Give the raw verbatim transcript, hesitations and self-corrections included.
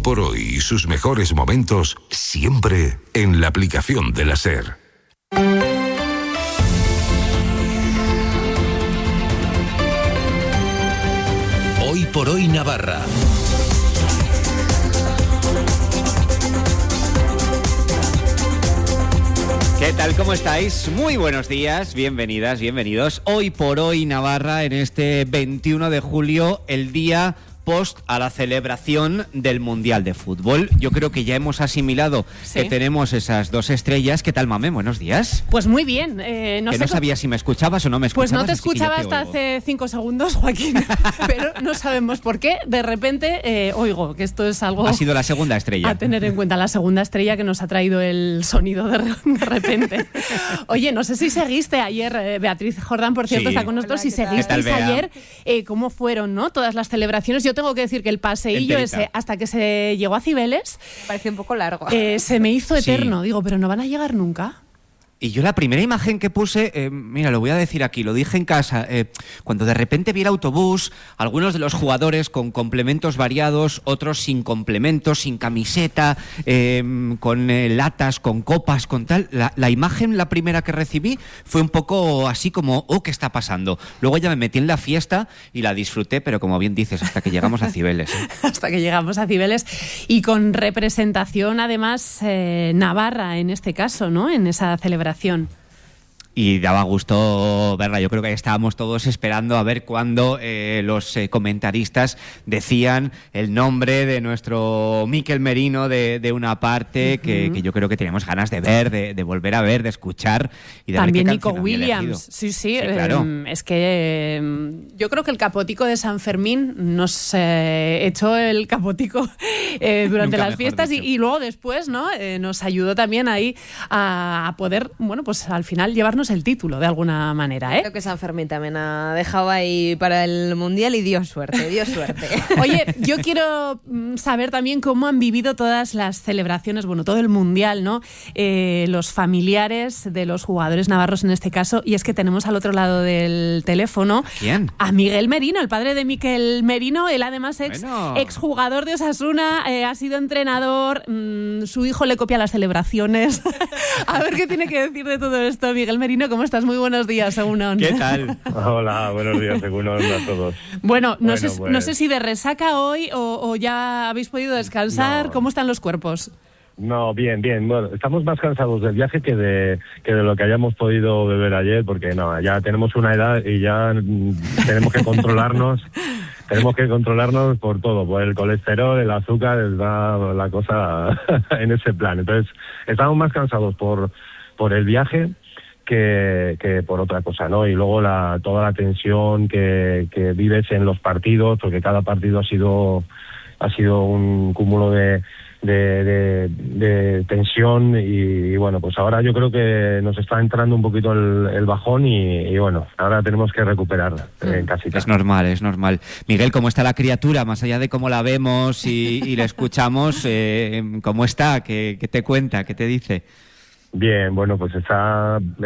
por Hoy y sus mejores momentos siempre en la aplicación de la SER. Hoy por Hoy Navarra. ¿Qué tal? ¿Cómo estáis? Muy buenos días, bienvenidas, bienvenidos. Hoy por Hoy Navarra, en este veintiuno de julio, el día post a la celebración del Mundial de Fútbol. Yo creo que ya hemos asimilado ¿Sí? que tenemos esas dos estrellas. ¿Qué tal, Mame? Buenos días. Pues muy bien. Eh, no que sé no sabía si me escuchabas o no me escuchabas. Pues no te escuchaba te hasta oigo. hace cinco segundos, Joaquín, pero no sabemos por qué. De repente eh, oigo que esto es algo... Ha sido la segunda estrella. A tener en cuenta, la segunda estrella que nos ha traído el sonido de, de repente. Oye, no sé si seguiste ayer, eh, Beatriz Jordán, por cierto, sí. está con nosotros. Hola, si seguisteis ayer, eh, cómo fueron, ¿no? Todas las celebraciones. Yo tengo que decir que el paseillo Enterita. ese, hasta que se llegó a Cibeles, parece un poco largo. Eh, se me hizo eterno. Sí. Digo, pero no van a llegar nunca. Y yo la primera imagen que puse, eh, mira, lo voy a decir aquí, lo dije en casa, eh, cuando de repente vi el autobús, algunos de los jugadores con complementos variados, otros sin complementos, sin camiseta, eh, con eh, latas, con copas, con tal, la, la imagen, la primera que recibí, fue un poco así como, oh, ¿qué está pasando? Luego ya me metí en la fiesta y la disfruté, pero como bien dices, hasta que llegamos a Cibeles. ¿eh? Hasta que llegamos a Cibeles, y con representación además eh, navarra en este caso, ¿no? En esa celebración. Y daba gusto verla. Yo creo que estábamos todos esperando a ver cuándo eh, los eh, comentaristas decían el nombre de nuestro Mikel Merino de, de una parte uh-huh. que, que yo creo que teníamos ganas de ver, de, de volver a ver, de escuchar y de También ver qué Nico Williams. Sí, sí. sí claro. eh, es que eh, yo creo que el capotico de San Fermín nos eh, echó el capotico eh, durante las fiestas y, y luego después, ¿no? Eh, nos ayudó también ahí a, a poder, bueno, pues al final llevarnos el título de alguna manera, ¿eh? Creo que San Fermín también ha dejado ahí para el Mundial y dio suerte, dio suerte. Oye, yo quiero saber también cómo han vivido todas las celebraciones, bueno, todo el Mundial, ¿no? Eh, los familiares de los jugadores navarros en este caso, y es que tenemos al otro lado del teléfono ¿Quién? a Miguel Merino, el padre de Mikel Merino, él además ex, bueno. exjugador de Osasuna, eh, ha sido entrenador, mmm, su hijo le copia las celebraciones. A ver qué tiene que decir de todo esto, Miguel Merino. ¿Cómo estás? Muy buenos días, Egunon. ¿Qué tal? Hola, buenos días, Egunon a todos. Bueno, no, bueno sé, pues... no sé si de resaca hoy o, o ya habéis podido descansar. No. ¿Cómo están los cuerpos? No, bien, bien. Bueno, estamos más cansados del viaje que de que de lo que hayamos podido beber ayer, porque no, ya tenemos una edad y ya tenemos que controlarnos. Tenemos que controlarnos por todo, por el colesterol, el azúcar, está la cosa en ese plan. Entonces, estamos más cansados por por el viaje que, que por otra cosa, ¿no? Y luego la toda la tensión que, que vives en los partidos, porque cada partido ha sido ha sido un cúmulo de de, de, de tensión y, y bueno, pues ahora yo creo que nos está entrando un poquito el, el bajón y, y bueno, ahora tenemos que recuperar en casita. Es normal, es normal. Miguel, ¿cómo está la criatura? Más allá de cómo la vemos y, y la escuchamos, eh, ¿cómo está? ¿Qué, qué te cuenta? ¿Qué te dice? Bien, bueno, pues está